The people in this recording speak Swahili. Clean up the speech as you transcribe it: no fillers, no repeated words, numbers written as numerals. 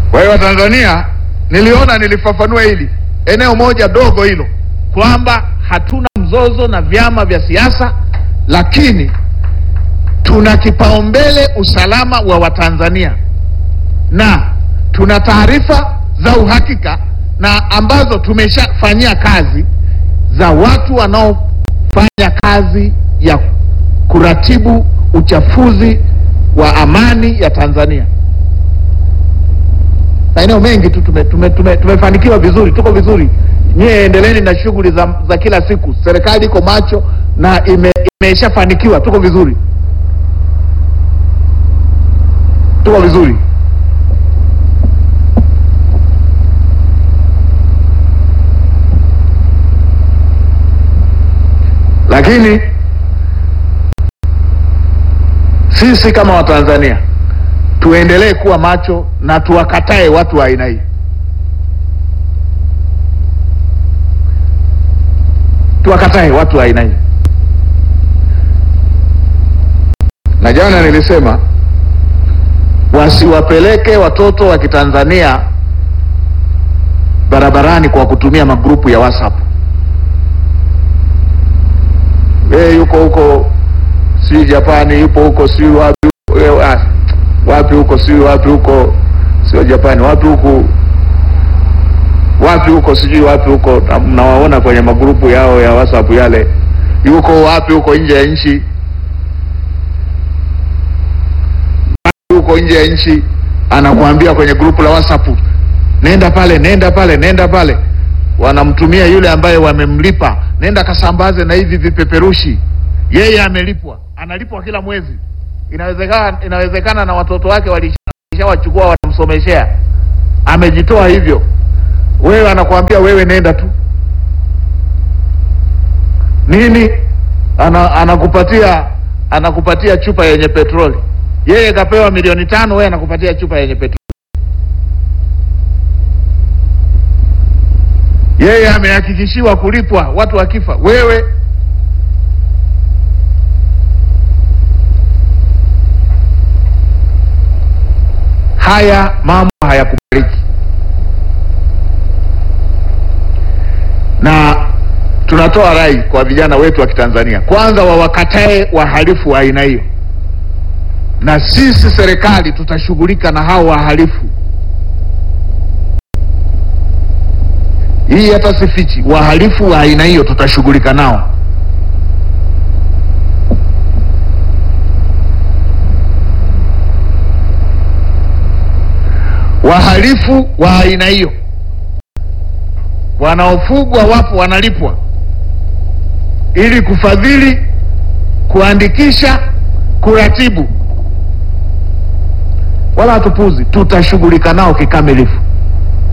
Kwa hiyo Tanzania, niliona nilifafanua hili eneo moja dogo hilo, kwamba hatuna mzozo na vyama vya siasa, lakini tuna kipaumbele usalama wa Watanzania, na tuna taarifa za uhakika na ambazo tumeshafanyia kazi za watu wanaofanya kazi ya kuratibu uchafuzi wa amani ya Tanzania. Maeneo mengi tu tumefanikiwa vizuri, tuko vizuri. Nyie endeleeni na shughuli za kila siku. Serikali iko macho na imeshafanikiwa, tuko vizuri. Tuko vizuri. Lakini sisi kama Watanzania tuendelee kuwa macho na tuwakatae watu wa aina hii. Tuwakatae watu wa aina hii. Na jana nilisema wasiwapeleke watoto wa Kitanzania barabarani kwa kutumia magrupu ya WhatsApp. Yuko huko si Japani, yupo huko si wapi huko si wapi huko, sio Japani, wapi huko sijui wapi huko, mnawaona kwenye magrupu yao ya WhatsApp yale. Yuko wapi huko nje ya nchi, huko nje ya nchi, anakuambia kwenye grupu la WhatsApp, nenda pale. Wanamtumia yule ambaye wamemlipa, nenda kasambaze na hivi vipeperushi. Yeye amelipwa, analipwa kila mwezi. Inawezekana na watoto wake walishawachukua wanamsomeshea, amejitoa hivyo. Wewe anakuambia wewe nenda tu nini, anakupatia chupa yenye petroli. Yeye kapewa milioni 5, wewe anakupatia chupa yenye petroli. Yeye amehakikishiwa kulipwa watu wakifa, wewe haya mambo hayakubaliki. Na tunatoa rai kwa vijana wetu wa Kitanzania, kwanza wawakatae wahalifu wa aina hiyo, na sisi serikali tutashughulika na hao wahalifu. Hii hata sifichi, wahalifu wa aina hiyo tutashughulika nao. Wahalifu wa aina hiyo wanaofugwa, wapo wanalipwa ili kufadhili, kuandikisha, kuratibu. Wala hatupuzi, tutashughulika nao kikamilifu.